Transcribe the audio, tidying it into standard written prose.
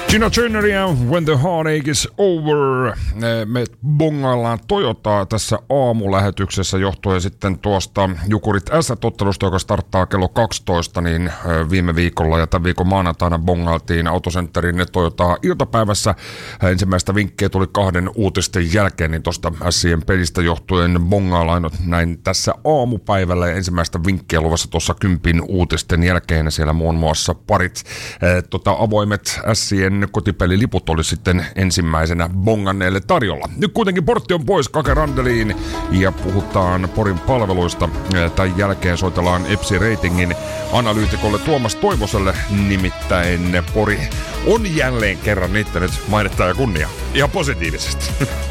Tina Turneria, When the Heartache is Over. Me bongaillaan Toyotaa tässä aamulähetyksessä johtuen sitten tuosta Jukurit S-ottelusta, joka starttaa kello 12, niin viime viikolla ja tämän viikon maanantaina bongailtiin Autocenterin Toyotaa iltapäivässä. Ensimmäistä vinkkejä tuli 2 uutisten jälkeen, niin tuosta Sien pelistä johtuen bongaillaan näin tässä aamupäivällä ja ensimmäistä vinkkiä luvassa tuossa 10 uutisten jälkeen. Siellä muun muassa parit avoimet Sien kotipeliliput oli sitten ensimmäisenä bonganneille tarjolla. Nyt kuitenkin portti on pois Kake Randeliin ja puhutaan Porin palveluista. Tämän jälkeen soitellaan EPSI-ratingin analyytikolle Tuomas Toivoselle, nimittäin Pori on jälleen kerran niittänyt mainetta ja kunnia. Ihan positiivisesti.